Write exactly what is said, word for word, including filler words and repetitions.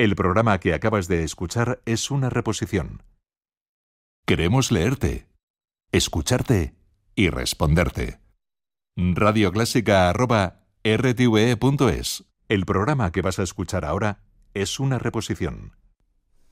El programa que acabas de escuchar es una reposición. Queremos leerte, escucharte y responderte. radioclásica arroba r t v e punto es. El programa que vas a escuchar ahora es una reposición.